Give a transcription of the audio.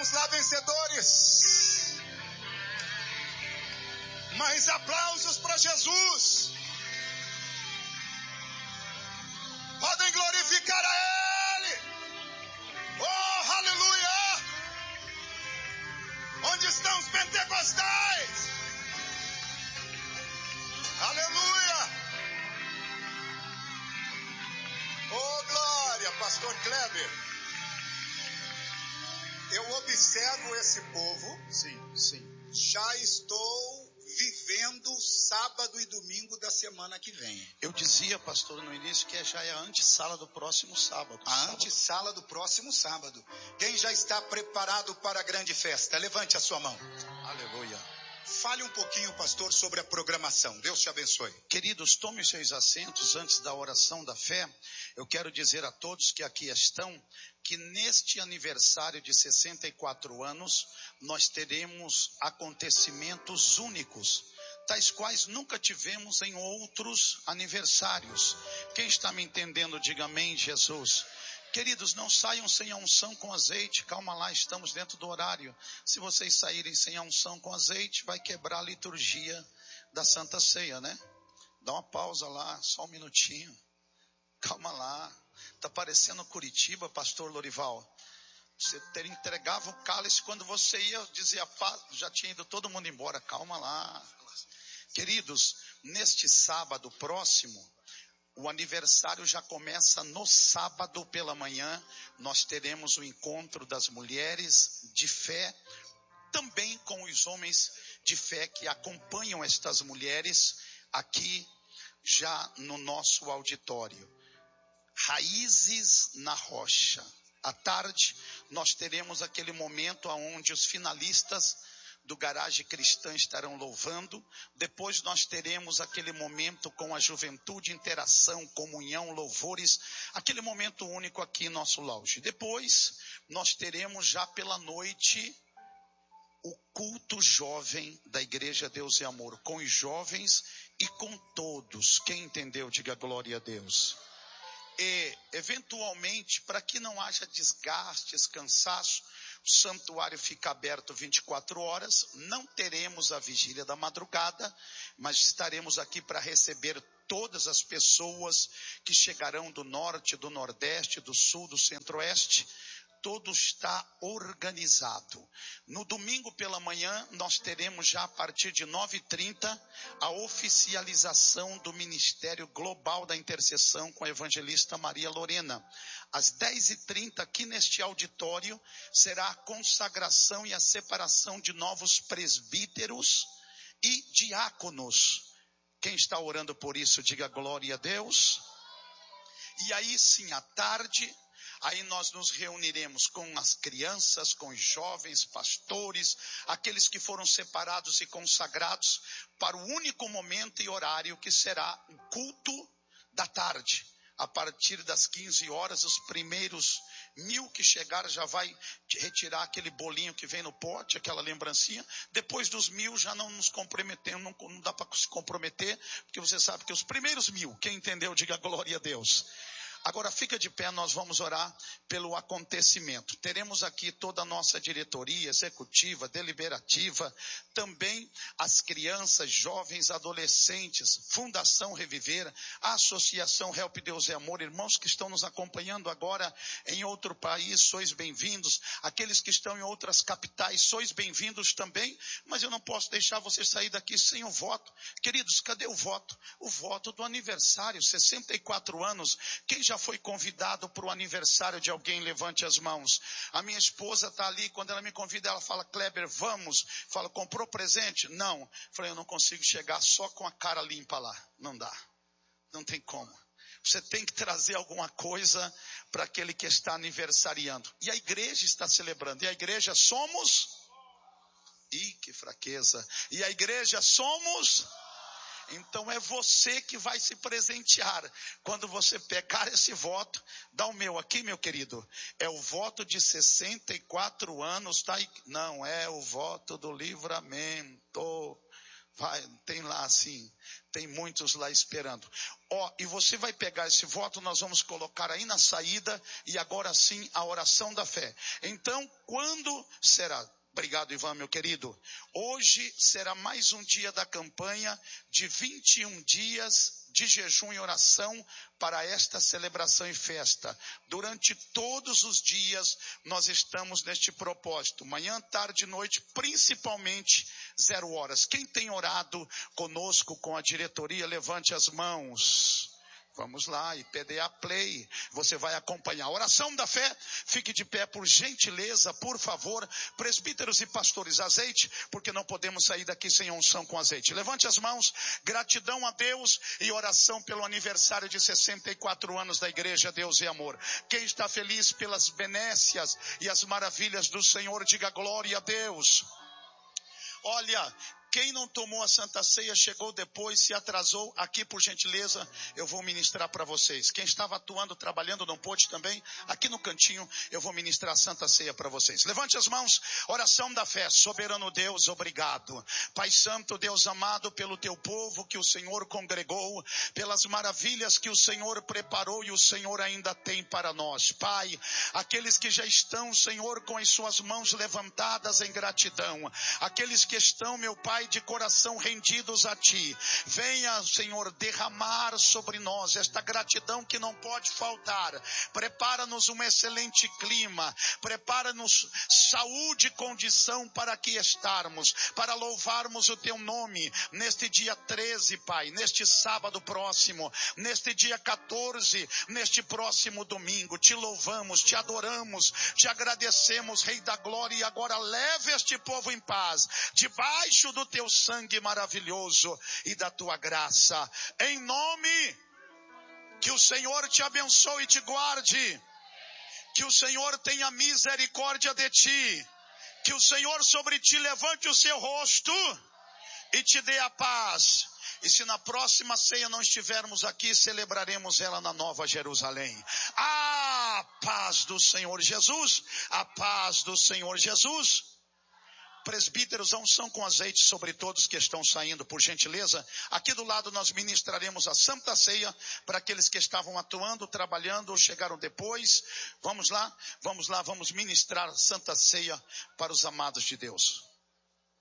Vamos lá, vencedores. Mais aplausos para Jesus. Podem glorificar a Ele. Oh, aleluia. Onde estão os pentecostais? Aleluia. Oh, glória, pastor Kleber. Eu observo esse povo. Sim. Já estou vivendo sábado e domingo da semana que vem. Eu dizia, pastor, no início que já é a antessala do próximo sábado. A antessala do próximo sábado. Quem já está preparado para a grande festa? Levante a sua mão. Aleluia. Fale um pouquinho, pastor, sobre a programação. Deus te abençoe. Queridos, tomem seus assentos antes da oração da fé. Eu quero dizer a todos que aqui estão que neste aniversário de 64 anos, nós teremos acontecimentos únicos, tais quais nunca tivemos em outros aniversários. Quem está me entendendo, diga amém, Jesus. Queridos, não saiam sem a unção com azeite. Calma lá, estamos dentro do horário. Se vocês saírem sem a unção com azeite, vai quebrar a liturgia da Santa Ceia, né? Dá uma pausa lá, só um minutinho. Calma lá. Está parecendo Curitiba, pastor Lorival. Você entregava o cálice, quando você ia, dizia, já tinha ido todo mundo embora. Calma lá. Queridos, neste sábado próximo, o aniversário já começa no sábado pela manhã. Nós teremos o encontro das mulheres de fé, também com os homens de fé que acompanham estas mulheres aqui já no nosso auditório. Raízes na rocha. À tarde nós teremos aquele momento onde os finalistas do Garagem Cristã estarão louvando. Depois nós teremos aquele momento com a juventude, interação, comunhão, louvores, aquele momento único aqui em nosso lounge. Depois nós teremos já pela noite o culto jovem da Igreja Deus e Amor, com os jovens e com todos. Quem entendeu, diga glória a Deus. E, eventualmente, para que não haja desgastes, cansaço, o santuário fica aberto 24 horas, não teremos a vigília da madrugada, mas estaremos aqui para receber todas as pessoas que chegarão do norte, do nordeste, do sul, do centro-oeste. Tudo está organizado. No domingo pela manhã, nós teremos já a partir de 9h30 a oficialização do Ministério Global da Intercessão com a evangelista Maria Lorena. Às 10h30, aqui neste auditório, será a consagração e a separação de novos presbíteros e diáconos. Quem está orando por isso, diga glória a Deus. E aí sim, à tarde, aí nós nos reuniremos com as crianças, com os jovens, pastores, aqueles que foram separados e consagrados para o único momento e horário que será o culto da tarde. A partir das 15 horas, os primeiros 1000 que chegaram já vai retirar aquele bolinho que vem no pote, aquela lembrancinha. Depois dos 1000 já não nos comprometemos, não dá para se comprometer, porque você sabe que os primeiros 1000, quem entendeu, diga glória a Deus. Agora fica de pé, nós vamos orar pelo acontecimento. Teremos aqui toda a nossa diretoria executiva, deliberativa, também as crianças, jovens, adolescentes, Fundação Reviver, a Associação Help Deus e Amor, irmãos que estão nos acompanhando agora em outro país, sois bem-vindos. Aqueles que estão em outras capitais, sois bem-vindos também, mas eu não posso deixar você sair daqui sem o voto. Queridos, cadê o voto? O voto do aniversário, 64 anos. Quem já foi convidado para o aniversário de alguém? Levante as mãos. A minha esposa está ali, quando ela me convida, ela fala, Kleber, vamos. Fala, comprou presente? Não. Falei, eu não consigo chegar só com a cara limpa lá. Não dá. Não tem como. Você tem que trazer alguma coisa para aquele que está aniversariando. E a igreja está celebrando. E a igreja somos? Ih, que fraqueza. E a igreja somos? Então é você que vai se presentear. Quando você pegar esse voto, dá o meu aqui, meu querido. É o voto de 64 anos, tá? Não, é o voto do livramento. Vai, tem lá assim, tem muitos lá esperando. E você vai pegar esse voto, nós vamos colocar aí na saída, e agora sim a oração da fé. Então, quando será? Obrigado, Ivan, meu querido. Hoje será mais um dia da campanha de 21 dias de jejum e oração para esta celebração e festa. Durante todos os dias nós estamos neste propósito. Manhã, tarde e noite, principalmente 0 horas. Quem tem orado conosco, com a diretoria, levante as mãos. Vamos lá, IPDA Play, você vai acompanhar. Oração da fé, fique de pé por gentileza, por favor. Presbíteros e pastores, azeite, porque não podemos sair daqui sem unção com azeite. Levante as mãos, gratidão a Deus e oração pelo aniversário de 64 anos da Igreja Deus e Amor. Quem está feliz pelas benécias e as maravilhas do Senhor, diga glória a Deus. Olha, quem não tomou a Santa Ceia, chegou depois, se atrasou, aqui por gentileza, eu vou ministrar para vocês. Quem estava atuando, trabalhando, não pôde também, aqui no cantinho, eu vou ministrar a Santa Ceia para vocês. Levante as mãos, oração da fé. Soberano Deus, obrigado. Pai Santo, Deus amado, pelo teu povo que o Senhor congregou, pelas maravilhas que o Senhor preparou e o Senhor ainda tem para nós. Pai, aqueles que já estão, Senhor, com as suas mãos levantadas em gratidão, aqueles que estão, meu Pai, de coração rendidos a Ti, venha, Senhor, derramar sobre nós esta gratidão que não pode faltar. Prepara-nos um excelente clima, prepara-nos saúde e condição para aqui estarmos, para louvarmos o Teu nome, neste dia 13, Pai, neste sábado próximo, neste dia 14, neste próximo domingo. Te louvamos, Te adoramos, Te agradecemos, Rei da Glória, e agora leve este povo em paz, debaixo do Teu sangue maravilhoso e da Tua graça, em nome, que o Senhor te abençoe e te guarde, que o Senhor tenha misericórdia de ti, que o Senhor sobre ti levante o seu rosto e te dê a paz. E se na próxima ceia não estivermos aqui, celebraremos ela na Nova Jerusalém. A paz do Senhor Jesus, a paz do Senhor Jesus. Presbíteros, a unção com azeite sobre todos que estão saindo, por gentileza. Aqui do lado nós ministraremos a Santa Ceia para aqueles que estavam atuando, trabalhando ou chegaram depois. Vamos lá, vamos ministrar a Santa Ceia para os amados de Deus.